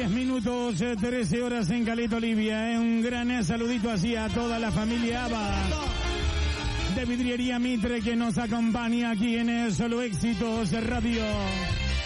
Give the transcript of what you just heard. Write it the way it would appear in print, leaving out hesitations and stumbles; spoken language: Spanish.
10 minutos, 13 horas en Caleta, Olivia. Un gran saludito así a toda la familia ABBA de Vidriería Mitre que nos acompaña aquí en Solo Éxitos Radio.